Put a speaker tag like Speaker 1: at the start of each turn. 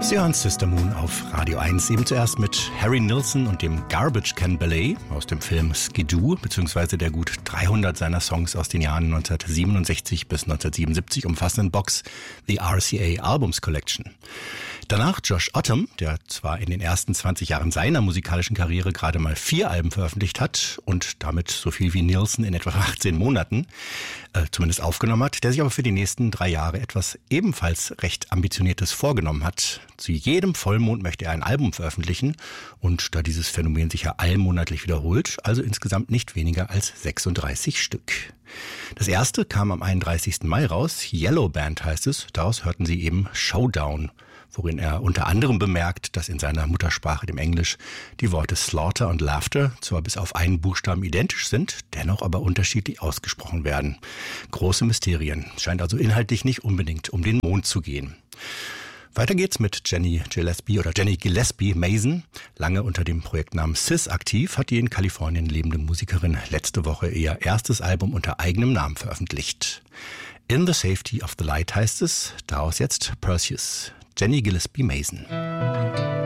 Speaker 1: Sie hören Sister Moon auf Radio 1, eben zuerst mit Harry Nilsson und dem Garbage Can Ballet aus dem Film Skidoo, beziehungsweise der gut 300 seiner Songs aus den Jahren 1967 bis 1977 umfassenden Box The RCA Albums Collection. Danach Josh Autumn, der zwar in den ersten 20 Jahren seiner musikalischen Karriere gerade mal 4 Alben veröffentlicht hat und damit so viel wie Nilsson in etwa 18 Monaten zumindest aufgenommen hat, der sich aber für die nächsten 3 Jahre etwas ebenfalls recht Ambitioniertes vorgenommen hat. Zu jedem Vollmond möchte er ein Album veröffentlichen und da dieses Phänomen sich ja allmonatlich wiederholt, also insgesamt nicht weniger als 36 Stück. Das erste kam am 31. Mai raus, Yellow Band heißt es, daraus hörten Sie eben Showdown, worin er unter anderem bemerkt, dass in seiner Muttersprache, dem Englisch, die Worte Slaughter und Laughter zwar bis auf einen Buchstaben identisch sind, dennoch aber unterschiedlich ausgesprochen werden. Große Mysterien. Scheint also inhaltlich nicht unbedingt um den Mond zu gehen. Weiter geht's mit Jenny Gillespie Mason. Lange unter dem Projektnamen Sis aktiv, hat die in Kalifornien lebende Musikerin letzte Woche ihr erstes Album unter eigenem Namen veröffentlicht. In the Safety of the Light heißt es, daraus jetzt Perseus. Jenny Gillespie Mason.